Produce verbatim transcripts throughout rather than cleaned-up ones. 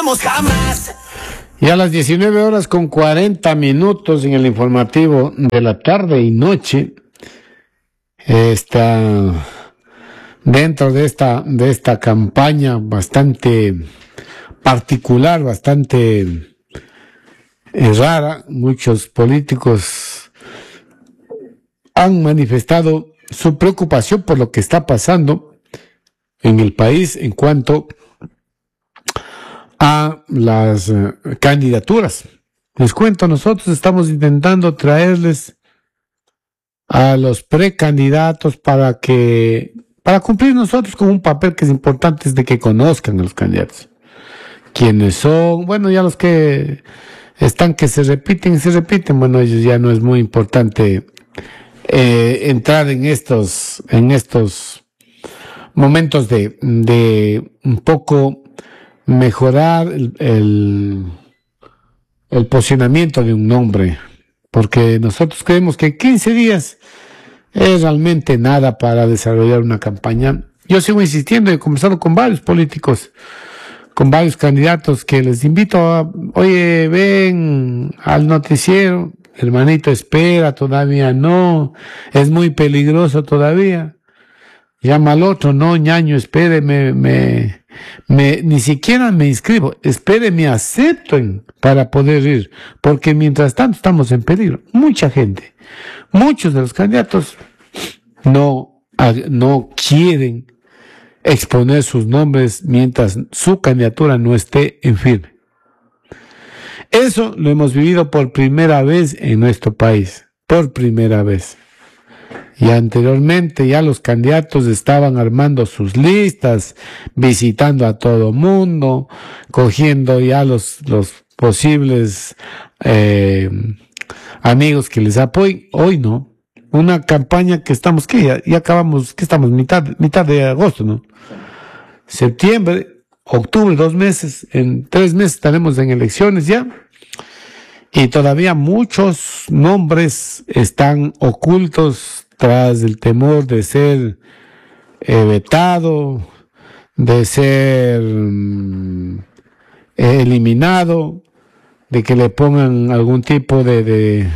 olvidamos jamás. Y a las diecinueve horas con cuarenta minutos en el informativo de la tarde y noche, está dentro de esta, de esta campaña bastante particular, bastante eh, rara. Muchos políticos han manifestado su preocupación por lo que está pasando en el país en cuanto a las uh, candidaturas. Les cuento, nosotros estamos intentando traerles a los precandidatos para que, para cumplir nosotros con un papel que es importante, es de que conozcan a los candidatos. Quiénes son, bueno, ya los que están que se repiten, se repiten, bueno, ellos ya no es muy importante eh, entrar en estos, en estos momentos de, de un poco mejorar el, el, el posicionamiento de un nombre, porque nosotros creemos que quince días es realmente nada para desarrollar una campaña. Yo sigo insistiendo, he conversado con varios políticos, con varios candidatos, que les invito a, oye, ven al noticiero, hermanito, espera, todavía no, es muy peligroso todavía. Llama al otro, no, ñaño, espere, me, me, me, ni siquiera me inscribo, espere, me acepten para poder ir, porque mientras tanto estamos en peligro. Mucha gente, muchos de los candidatos no, no quieren exponer sus nombres mientras su candidatura no esté en firme. Eso lo hemos vivido por primera vez en nuestro país, por primera vez. Y anteriormente ya los candidatos estaban armando sus listas, visitando a todo mundo, cogiendo ya los, los posibles eh, amigos que les apoyen. Hoy no. Una campaña que estamos, ¿qué? Ya, ya acabamos, ¿qué estamos? Mitad, mitad de agosto, ¿no? Septiembre, octubre, dos meses, en tres meses estaremos en elecciones ya. Y todavía muchos nombres están ocultos tras el temor de ser eh, vetado, de ser mm, eliminado, de que le pongan algún tipo de, de,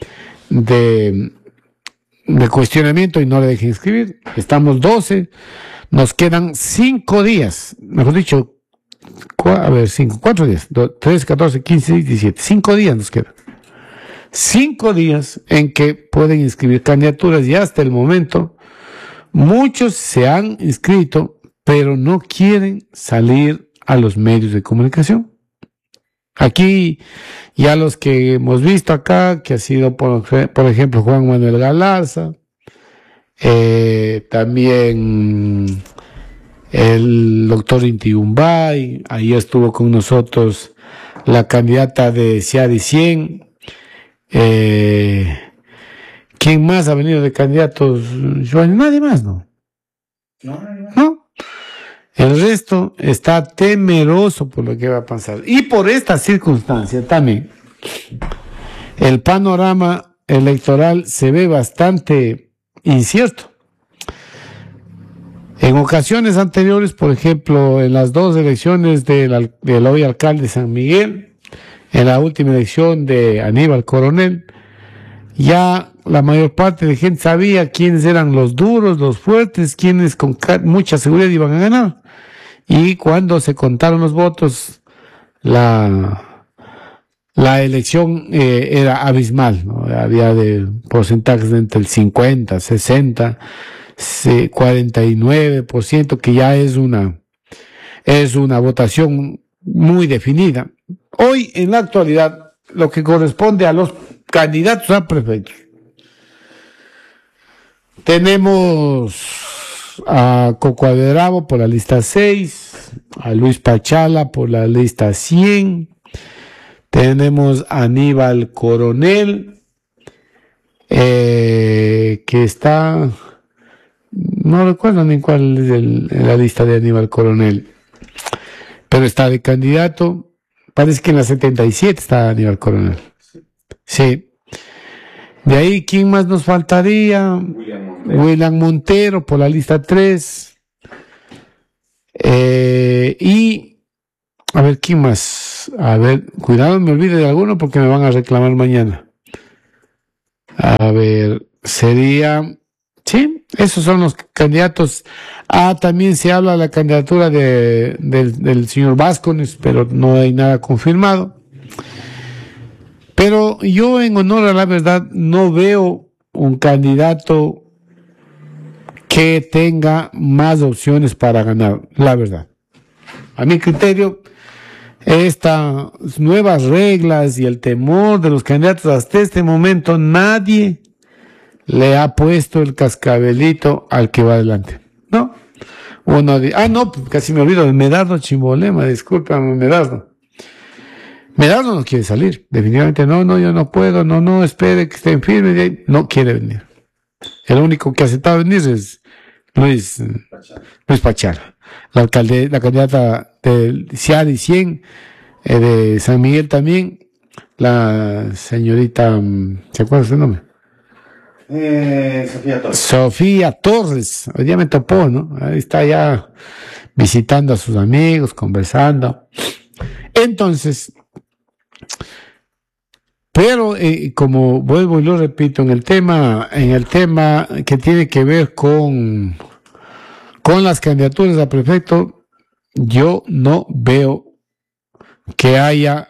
de, de cuestionamiento y no le dejen inscribir. Estamos doce, nos quedan cinco días, mejor dicho, cu a ver, cinco, cuatro días, tres, catorce, quince, diecisiete, cinco días nos quedan. Cinco días en que pueden inscribir candidaturas y hasta el momento muchos se han inscrito, pero no quieren salir a los medios de comunicación. Aquí ya los que hemos visto acá, que ha sido por, por ejemplo Juan Manuel Galarza, eh, también el doctor Inti Umbay, ahí estuvo con nosotros la candidata de Ciadi cien. Eh, ¿Quién más ha venido de candidatos? Nadie más, ¿no? No, nadie más. ¿No? El resto está temeroso por lo que va a pasar. Y por esta circunstancia también, el panorama electoral se ve bastante incierto. En ocasiones anteriores, por ejemplo, en las dos elecciones del, del hoy alcalde de San Miguel, en la última elección de Aníbal Coronel, ya la mayor parte de gente sabía quiénes eran los duros, los fuertes, quiénes con mucha seguridad iban a ganar. Y cuando se contaron los votos, la, la elección eh, era abismal, ¿no? Había de porcentajes de entre el cincuenta, sesenta, cuarenta y nueve por ciento, que ya es una, es una votación muy definida. Hoy, en la actualidad, lo que corresponde a los candidatos a prefectos, tenemos a Coco Averabo por la lista seis, a Luis Pachala por la lista cien, tenemos a Aníbal Coronel, eh, que está, no recuerdo ni cuál es el, la lista de Aníbal Coronel, pero está de candidato. Parece que en la setenta y siete está Aníbal Coronel. Sí. De ahí, ¿quién más nos faltaría? William Montero, William Montero por la lista tres. Eh, y a ver, ¿quién más? A ver, cuidado, me olvide de alguno porque me van a reclamar mañana. A ver, sería, sí, esos son los candidatos. Ah, también se habla de la candidatura de, del, del señor Vázquez, pero no hay nada confirmado. Pero yo, en honor a la verdad, no veo un candidato que tenga más opciones para ganar, la verdad. A mi criterio, estas nuevas reglas y el temor de los candidatos hasta este momento, nadie le ha puesto el cascabelito al que va adelante. ¿No? Uno dice, ah, no, casi me olvido de Medardo Chimbolema, discúlpame, Medardo. Medardo no quiere salir, definitivamente no, no, yo no puedo, no, no, espere que estén firmes, no quiere venir. El único que ha aceptado venir es Luis, Luis Pachara, la alcalde, la candidata del Ciari cien, eh, de San Miguel también, la señorita, ¿se acuerda su nombre? Eh, Sofía Torres. Sofía Torres, hoy día me topó, ¿no? Ahí está ya visitando a sus amigos, conversando. Entonces, pero eh, como vuelvo y lo repito, en el tema, en el tema que tiene que ver con, con las candidaturas a prefecto, yo no veo que haya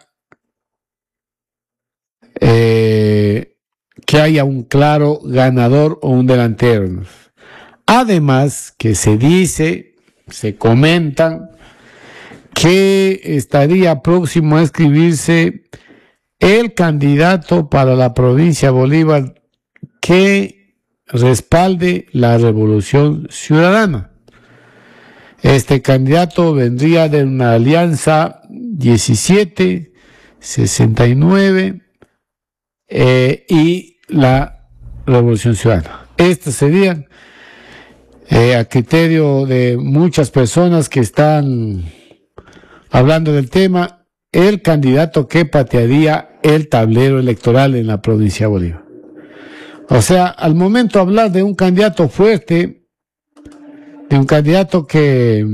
eh, que haya un claro ganador o un delantero. Además, que se dice, se comentan que estaría próximo a escribirse el candidato para la provincia de Bolívar que respalde la Revolución Ciudadana. Este candidato vendría de una alianza diecisiete, sesenta y nueve eh, y la Revolución Ciudadana. Estas serían, eh, a criterio de muchas personas que están hablando del tema, el candidato que patearía el tablero electoral en la provincia de Bolívar. O sea, al momento de hablar de un candidato fuerte, de un candidato que,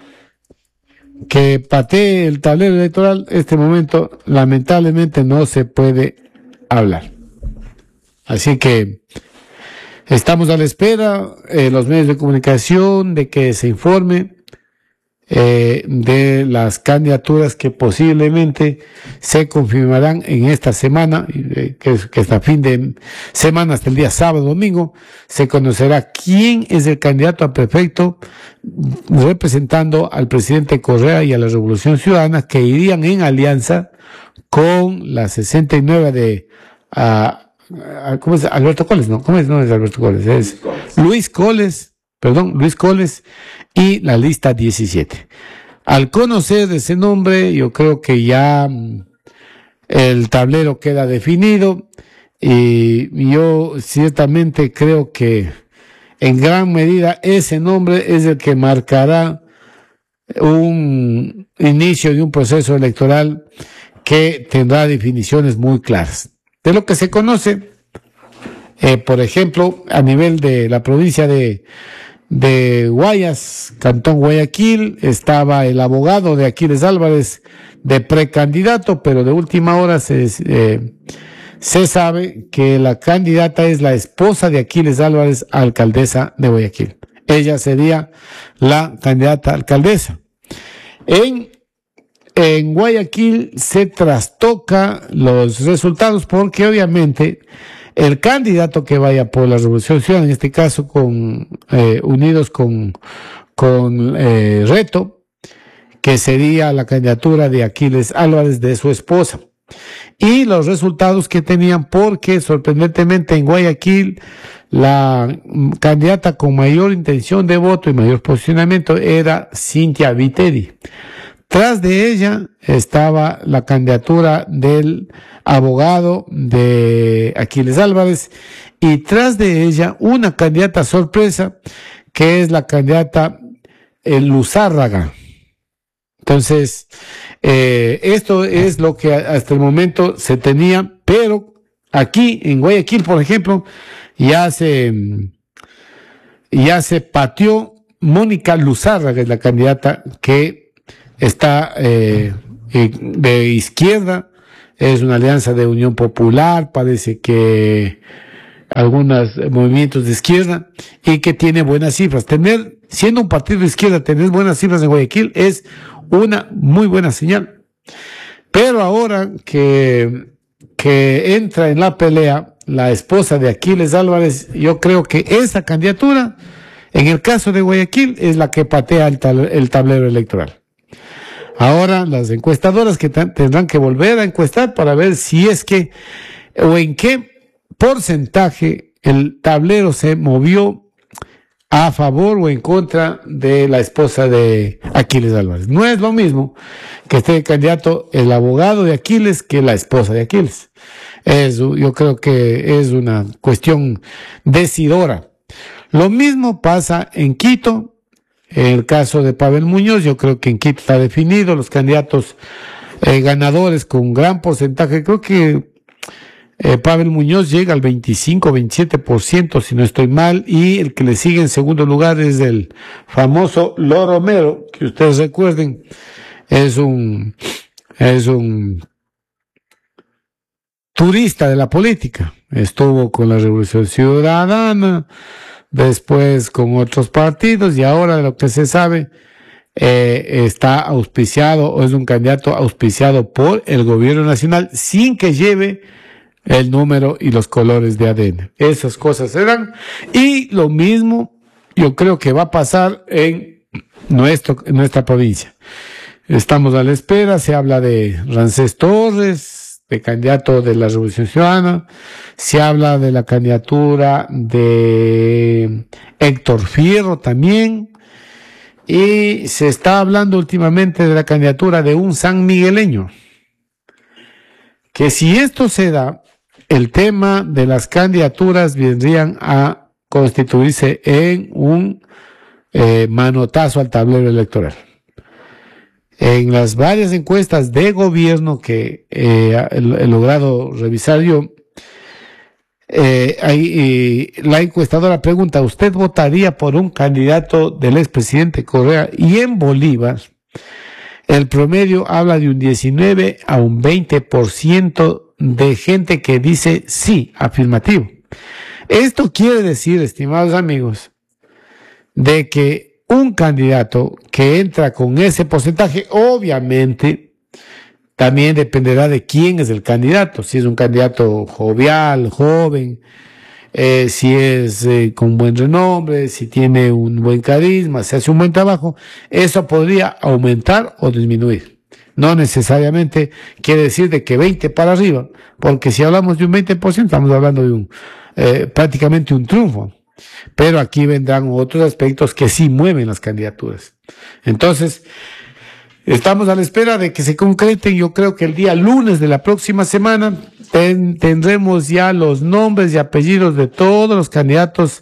que patee el tablero electoral, este momento lamentablemente no se puede hablar. Así que estamos a la espera, eh, los medios de comunicación, de que se informe Eh, de las candidaturas que posiblemente se confirmarán en esta semana, eh, que, que hasta fin de semana, hasta el día sábado, domingo, se conocerá quién es el candidato a prefecto representando al presidente Correa y a la Revolución Ciudadana, que irían en alianza con la sesenta y nueve de uh, uh, ¿cómo es? Alberto Coles, ¿no? ¿Cómo es? No es Alberto Coles, es Luis Coles. Perdón, Luis Coles y la lista diecisiete. Al conocer ese nombre, yo creo que ya mm, el tablero queda definido y yo ciertamente creo que en gran medida ese nombre es el que marcará un inicio de un proceso electoral que tendrá definiciones muy claras. De lo que se conoce, eh, por ejemplo, a nivel de la provincia de de Guayas, Cantón Guayaquil, estaba el abogado de Aquiles Álvarez de precandidato, pero de última hora se, eh, se sabe que la candidata es la esposa de Aquiles Álvarez, alcaldesa de Guayaquil. Ella sería la candidata alcaldesa. En, en Guayaquil se trastoca los resultados porque obviamente el candidato que vaya por la Revolución Ciudadana, en este caso con eh, unidos con, con eh, Reto, que sería la candidatura de Aquiles Álvarez de su esposa. Y los resultados que tenían, porque sorprendentemente en Guayaquil la candidata con mayor intención de voto y mayor posicionamiento era Cintia Viteri. Tras de ella estaba la candidatura del abogado de Aquiles Álvarez y tras de ella una candidata sorpresa que es la candidata eh, Luzárraga. Entonces, eh, esto es lo que hasta el momento se tenía, pero aquí en Guayaquil, por ejemplo, ya se, ya se pateó Mónica Luzárraga, es la candidata que está eh, de izquierda, es una alianza de Unión Popular, parece que algunos movimientos de izquierda, y que tiene buenas cifras. Tener, siendo un partido de izquierda, tener buenas cifras en Guayaquil es una muy buena señal. Pero ahora que, que entra en la pelea la esposa de Aquiles Álvarez, yo creo que esa candidatura, en el caso de Guayaquil, es la que patea el, tab el tablero electoral. Ahora las encuestadoras que tendrán que volver a encuestar para ver si es que, o en qué porcentaje el tablero se movió a favor o en contra de la esposa de Aquiles Álvarez. No es lo mismo que esté candidato el abogado de Aquiles que la esposa de Aquiles. Es, yo creo que es una cuestión decidora. Lo mismo pasa en Quito. En el caso de Pavel Muñoz, yo creo que en Quito está definido los candidatos eh, ganadores con gran porcentaje. Creo que Eh, Pavel Muñoz llega al veinticinco, veintisiete por ciento, si no estoy mal, y el que le sigue en segundo lugar es el famoso Loro Mero, que ustedes recuerden, es un, es un turista de la política. Estuvo con la Revolución Ciudadana, después con otros partidos, y ahora de lo que se sabe, eh, está auspiciado, o es un candidato auspiciado por el gobierno nacional, sin que lleve el número y los colores de A D N. Esas cosas serán. Y lo mismo yo creo que va a pasar en, nuestro, en nuestra provincia. Estamos a la espera, se habla de Ramsés Torres, de candidato de la Revolución Ciudadana, se habla de la candidatura de Héctor Fierro también, y se está hablando últimamente de la candidatura de un sanmigueleño. Que si esto se da, el tema de las candidaturas vendrían a constituirse en un eh, manotazo al tablero electoral. En las varias encuestas de gobierno que eh, he, he logrado revisar yo, eh, hay, eh, la encuestadora pregunta, ¿usted votaría por un candidato del expresidente Correa? Y en Bolívar, el promedio habla de un diecinueve a un veinte por ciento de gente que dice sí, afirmativo. Esto quiere decir, estimados amigos, de que un candidato que entra con ese porcentaje, obviamente, también dependerá de quién es el candidato. Si es un candidato jovial, joven, eh, si es eh, con buen renombre, si tiene un buen carisma, si hace un buen trabajo, eso podría aumentar o disminuir. No necesariamente quiere decir de que veinte para arriba, porque si hablamos de un veinte por ciento, estamos hablando de un eh, prácticamente un triunfo. Pero aquí vendrán otros aspectos que sí mueven las candidaturas. Entonces, estamos a la espera de que se concreten. Yo creo que el día lunes de la próxima semana ten, tendremos ya los nombres y apellidos de todos los candidatos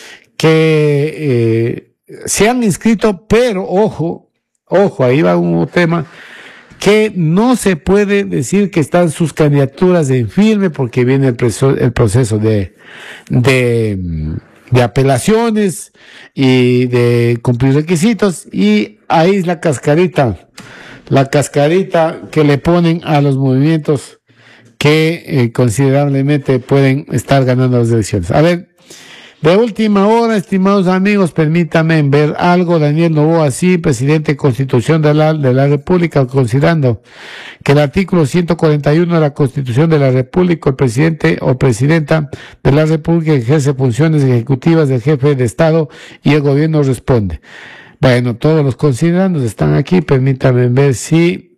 que eh, se han inscrito, pero ojo, ojo, ahí va un tema, que no se puede decir que están sus candidaturas en firme porque viene el, preso, el proceso de, de, de apelaciones y de cumplir requisitos, y ahí es la cascarita, la cascarita que le ponen a los movimientos que eh, considerablemente pueden estar ganando las elecciones. A ver, de última hora, estimados amigos, permítanme ver algo. Daniel Noboa, sí, presidente de Constitución de la, de la República, considerando que el artículo ciento cuarenta y uno de la Constitución de la República, el presidente o presidenta de la República ejerce funciones ejecutivas del jefe de Estado y el gobierno responde. Bueno, todos los considerandos están aquí. Permítanme ver si,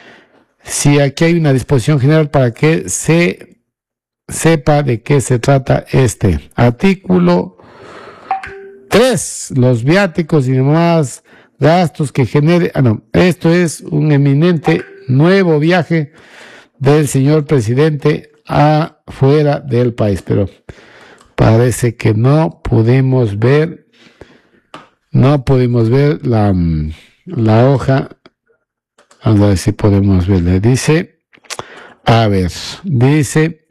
si aquí hay una disposición general para que se sepa de qué se trata este artículo. tres. Los viáticos y demás gastos que genere. Ah, no, esto es un eminente nuevo viaje del señor presidente afuera del país, pero parece que no pudimos ver, no pudimos ver la, la hoja. Vamos a ver si podemos verle. Dice, a ver, dice,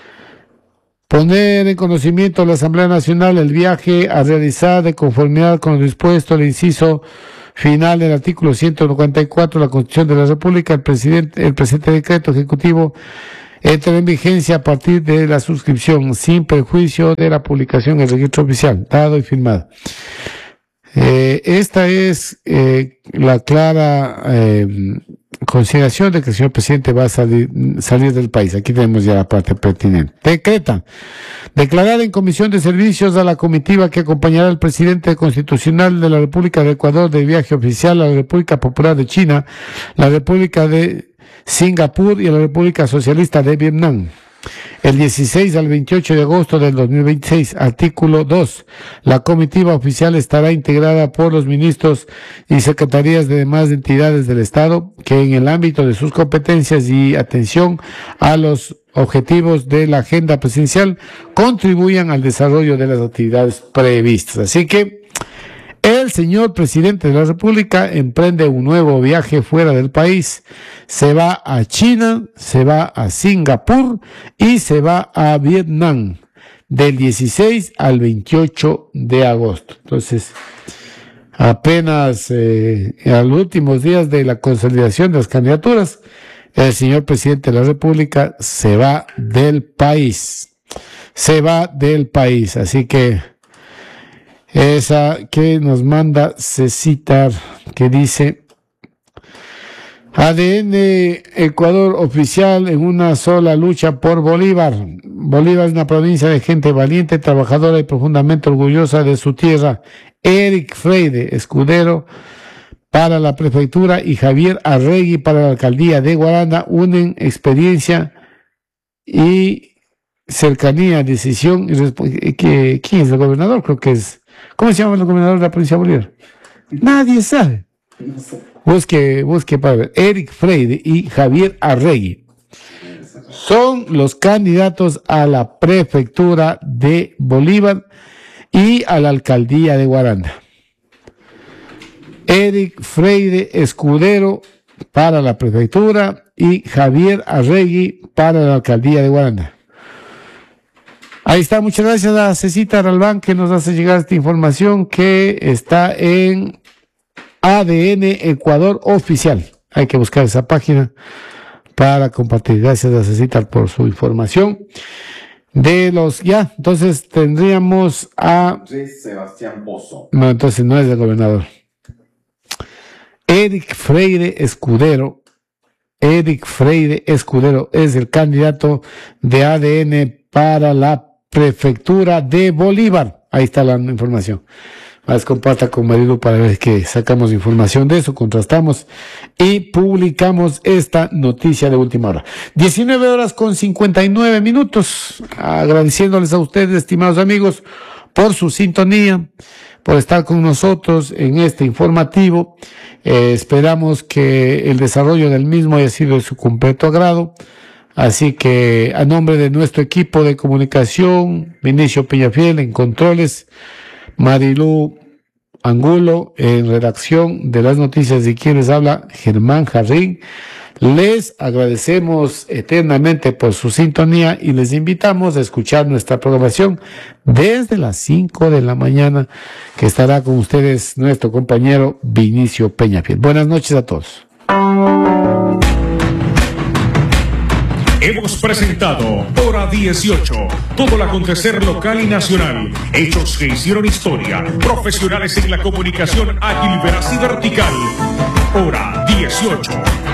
poner en conocimiento a la Asamblea Nacional el viaje a realizar de conformidad con lo dispuesto el inciso final del artículo ciento noventa y cuatro de la Constitución de la República, el presidente, el presente decreto ejecutivo entra en vigencia a partir de la suscripción, sin perjuicio de la publicación en el registro oficial, dado y firmado. Eh, esta es eh, la clara eh, consideración de que el señor presidente va a salir, salir del país. Aquí tenemos ya la parte pertinente. Decreta declarar en comisión de servicios a la comitiva que acompañará al presidente constitucional de la República de Ecuador de viaje oficial a la República Popular de China, la República de Singapur y a la República Socialista de Vietnam. El dieciséis al veintiocho de agosto del dos mil veintiséis, artículo dos. La comitiva oficial estará integrada por los ministros y secretarías de demás entidades del Estado que en el ámbito de sus competencias y atención a los objetivos de la agenda presidencial contribuyan al desarrollo de las actividades previstas. Así que el señor presidente de la República emprende un nuevo viaje fuera del país. Se va a China, se va a Singapur y se va a Vietnam del dieciséis al veintiocho de agosto. Entonces, apenas eh, a los últimos días de la consolidación de las candidaturas, el señor presidente de la República se va del país. Se va del país. Así que esa que nos manda Cecitar, que dice: A D N Ecuador oficial en una sola lucha por Bolívar. Bolívar es una provincia de gente valiente, trabajadora y profundamente orgullosa de su tierra. Eric Freire, escudero para la prefectura, y Javier Arregui para la alcaldía de Guaranda unen experiencia y cercanía, decisión y resp- que ¿quién es el gobernador? Creo que es ¿cómo se llama el gobernador de la provincia de Bolívar? Nadie sabe. Busque, busque para ver. Eric Freire y Javier Arregui son los candidatos a la prefectura de Bolívar y a la alcaldía de Guaranda. Eric Freire, escudero para la prefectura, y Javier Arregui para la alcaldía de Guaranda. Ahí está, muchas gracias a Cecita Ralbán que nos hace llegar esta información que está en A D N Ecuador Oficial. Hay que buscar esa página para compartir. Gracias a Cecita por su información. De los, ya, entonces tendríamos a Sebastián Pozo. No, entonces no es el gobernador. Eric Freire Escudero. Eric Freire Escudero es el candidato de A D N para la prefectura de Bolívar. Ahí está la información. Más comparta con Marilu para ver que sacamos información de eso, contrastamos y publicamos esta noticia de última hora. diecinueve horas con cincuenta y nueve minutos. Agradeciéndoles a ustedes, estimados amigos, por su sintonía, por estar con nosotros en este informativo. Eh, esperamos que el desarrollo del mismo haya sido de su completo agrado. Así que a nombre de nuestro equipo de comunicación, Vinicio Peñafiel en controles, Marilu Angulo en redacción de las noticias, y quien les habla, Germán Jarrín, les agradecemos eternamente por su sintonía y les invitamos a escuchar nuestra programación desde las cinco de la mañana, que estará con ustedes nuestro compañero Vinicio Peñafiel. Buenas noches a todos. Hemos presentado Hora dieciocho, todo el acontecer local y nacional, hechos que hicieron historia, profesionales en la comunicación ágil, veraz y vertical. Hora dieciocho.